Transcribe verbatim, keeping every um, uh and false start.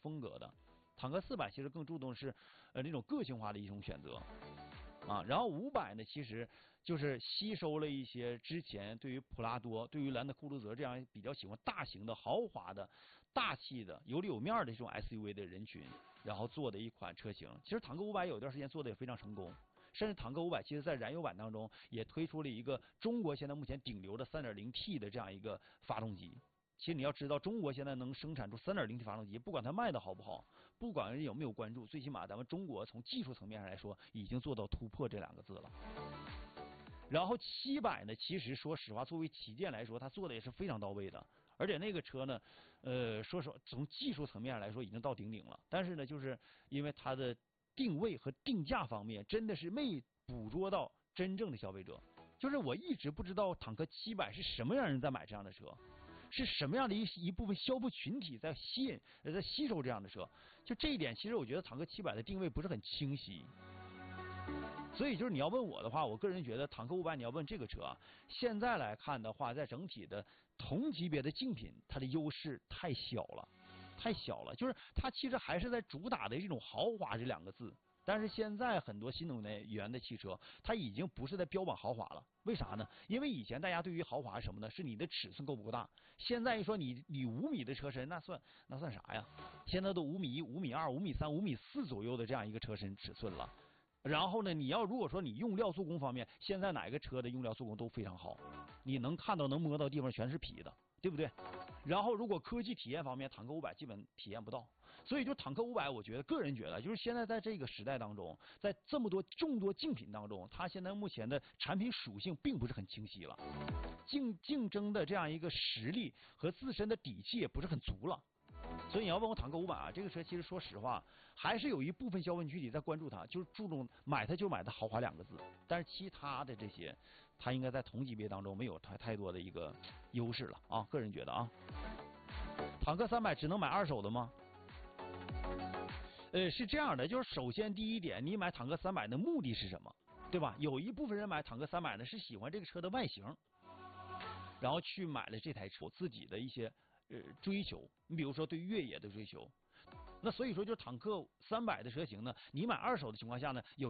风格的。坦克四百其实更注重是呃那种个性化的一种选择。啊，然后五百呢，其实就是吸收了一些之前对于普拉多、对于兰德酷路泽这样比较喜欢大型的、豪华的、大气的、有里有面的这种 S U V 的人群，然后做的一款车型。其实坦克五百有一段时间做的也非常成功，甚至坦克五百其实在燃油版当中也推出了一个中国现在目前顶流的 三点零 T 的这样一个发动机。其实你要知道，中国现在能生产出 三点零 T 发动机，不管它卖的好不好，不管人有没有关注，最起码咱们中国从技术层面上来说，已经做到突破这两个字了。然后七百呢，其实说实话，作为旗舰来说，它做的也是非常到位的，而且那个车呢，呃，说实话，从技术层面上来说已经到顶顶了。但是呢，就是因为它的定位和定价方面，真的是没捕捉到真正的消费者。就是我一直不知道坦克七百是什么样人在买这样的车。是什么样的一一部分消费群体在吸引、在吸收这样的车？就这一点，其实我觉得坦克七百的定位不是很清晰。所以就是你要问我的话，我个人觉得坦克五百你要问这个车啊，现在来看的话，在整体的同级别的竞品，它的优势太小了，太小了。就是它其实还是在主打的这种豪华这两个字。但是现在很多新能源的汽车，它已经不是在标榜豪华了。为啥呢？因为以前大家对于豪华什么呢？是你的尺寸够不够大。现在一说你你五米的车身，那算那算啥呀？现在都五米一、五米二、五米三、五米四左右的这样一个车身尺寸了。然后呢，你要如果说你用料做工方面，现在哪个车的用料做工都非常好，你能看到能摸到地方全是皮的，对不对？然后如果科技体验方面，坦克五百基本体验不到，所以就坦克五百，我觉得个人觉得，就是现在在这个时代当中，在这么多众多竞品当中，它现在目前的产品属性并不是很清晰了，竞竞争的这样一个实力和自身的底气也不是很足了。所以你要问我坦克五百啊，这个车其实说实话，还是有一部分消费群体在关注它，就是注重买它就买它豪华两个字。但是其他的这些，它应该在同级别当中没有太太多的一个优势了啊，个人觉得啊。坦克三百只能买二手的吗？呃，是这样的，就是首先第一点，你买坦克三百的目的是什么，对吧？有一部分人买坦克三百呢是喜欢这个车的外形，然后去买了这台车，自己的一些。呃，追求，你比如说对越野的追求，那所以说就是坦克三百的车型呢，你买二手的情况下呢，有。